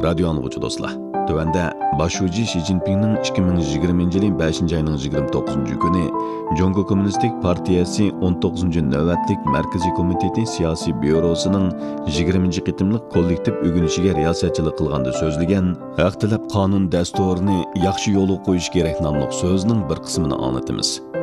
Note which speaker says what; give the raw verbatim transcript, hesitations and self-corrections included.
Speaker 1: Radio anlıqçı dostlar. Tövəndə başçı Xi Jinpingning ikki ming yigirmanchi yilning beshinchi ayning yigirma to'qqizinchi kuni Jongo Kommunistik Partiyasi o'n to'qqizinchi navbatlik Markaziy komiteti siyosiy byurosining yigirmanchi qitimliq kollektiv o'ginishiga riyosatchilik qilganda so'zlagan haq tilab qonun dasturini yaxshi yo'lga qo'yish kerak nomli so'zning bir qismini anglatamiz.